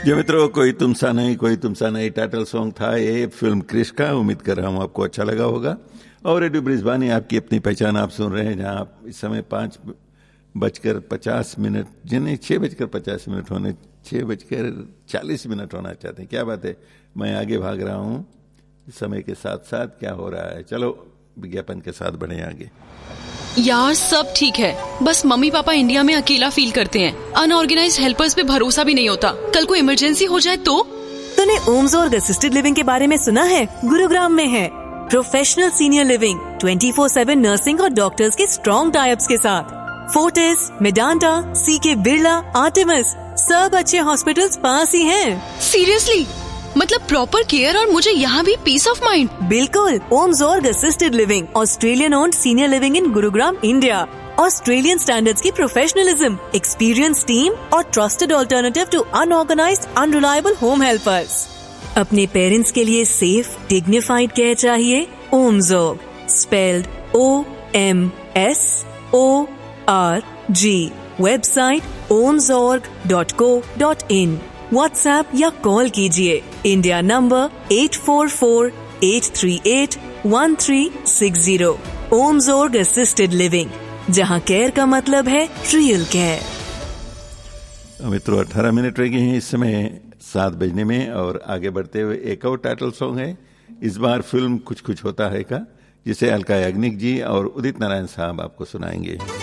जो मित्रों, कोई तुमसा नहीं टाइटल सॉन्ग था ये फिल्म क्रिश का। उम्मीद कर रहा हूँ आपको अच्छा लगा होगा। और रेडियो ब्रिजबानी आपकी अपनी पहचान आप सुन रहे हैं, जहाँ आप इस समय 5:50 जिन्हें 6:50 होने 6:40 होना चाहते हैं। क्या बात है, मैं आगे भाग रहा हूँ समय के साथ साथ। क्या हो रहा है, चलो विज्ञापन के साथ बढ़े आगे। यार सब ठीक है, बस मम्मी पापा इंडिया में अकेला फील करते हैं। अनऑर्गेनाइज्ड हेल्पर्स पे भरोसा भी नहीं होता। कल को इमरजेंसी हो जाए तो? तूने ओम्सोर्ग असिस्टेड लिविंग के बारे में सुना है? गुरुग्राम में है प्रोफेशनल सीनियर लिविंग, 24/7 नर्सिंग और डॉक्टर्स के स्ट्रॉन्ग टाइप्स के साथ। फोर्टिस, मेडांटा, सीके बिरला, आर्टेमिस, सब अच्छे हॉस्पिटल्स पास ही हैं। सीरियसली? मतलब प्रॉपर केयर और मुझे यहाँ भी पीस ऑफ माइंड। बिल्कुल। ओम्सोर्ग assisted living, Australian owned senior living in Gurugram, India. Australian standards की प्रोफेशनलिज्म, एक्सपीरियंस टीम और trusted alternative to unorganised unreliable home helpers. अपने पेरेंट्स के लिए सेफ डिग्निफाइड केयर चाहिए? ओम्सोर्ग, spelled OMSORG। Website omsorg.co.in। WhatsApp या call कीजिए। India number 8448381360। ओम्सोर्ग assisted living, जहां care का मतलब है रियल केयर। मित्रों, 18 रह गए हैं इस समय 7 बजने में। और आगे बढ़ते हुए एक और टाइटल सॉन्ग है, इस बार फिल्म कुछ कुछ होता है का, जिसे अलका याग्निक जी और उदित नारायण साहब आपको सुनाएंगे।